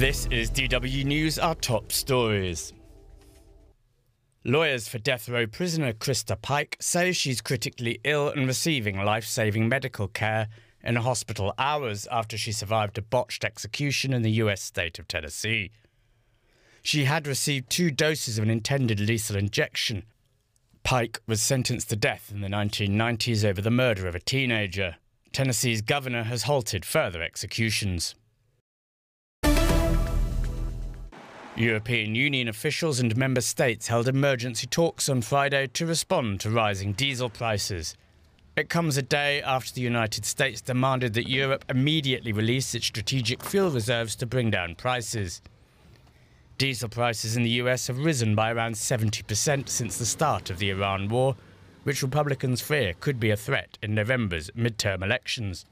This is DW News, our top stories. Lawyers for death row prisoner Krista Pike say she's critically ill and receiving life-saving medical care in a hospital hours after she survived a botched execution in the US state of Tennessee. She had received 2 doses of an intended lethal injection. Pike was sentenced to death in the 1990s over the murder of a teenager. Tennessee's governor has halted further executions. European Union officials and member states held emergency talks on Friday to respond to rising diesel prices. It comes a day after the United States demanded that Europe immediately release its strategic fuel reserves to bring down prices. Diesel prices in the US have risen by around 70% since the start of the Iran war, which Republicans fear could be a threat in November's midterm elections.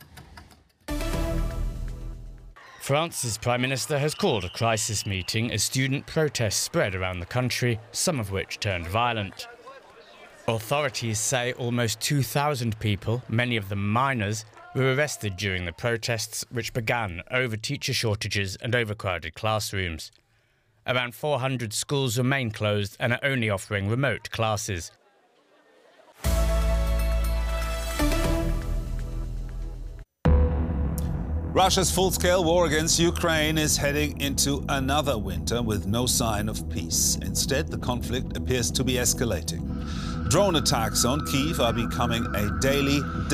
France's Prime Minister has called a crisis meeting as student protests spread around the country, some of which turned violent. Authorities say almost 2,000 people, many of them minors, were arrested during the protests, which began over teacher shortages and overcrowded classrooms. Around 400 schools remain closed and are only offering remote classes. Russia's full-scale war against Ukraine is heading into another winter with no sign of peace. Instead, the conflict appears to be escalating. Drone attacks on Kyiv are becoming a daily